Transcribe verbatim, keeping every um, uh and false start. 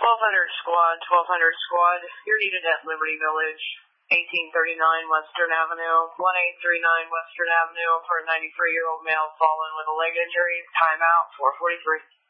twelve hundred squad, twelve hundred squad, you're needed at Liberty Village, eighteen thirty-nine Western Avenue, one eight three nine Western Avenue for a ninety-three-year-old male fallen with a leg injury. Timeout, four forty-three.